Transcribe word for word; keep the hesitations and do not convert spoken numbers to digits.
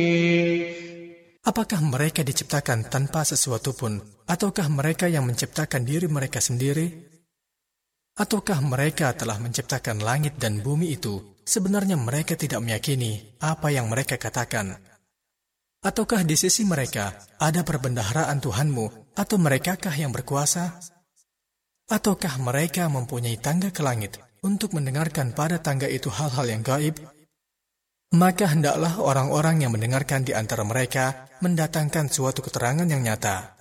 Apakah mereka diciptakan tanpa sesuatu pun, ataukah mereka yang menciptakan diri mereka sendiri? Ataukah mereka telah menciptakan langit dan bumi itu? Sebenarnya mereka tidak meyakini apa yang mereka katakan. Ataukah di sisi mereka ada perbendaharaan Tuhanmu, atau merekakah yang berkuasa? Ataukah mereka mempunyai tangga ke langit untuk mendengarkan pada tangga itu hal-hal yang gaib? Maka hendaklah orang-orang yang mendengarkan di antara mereka mendatangkan suatu keterangan yang nyata.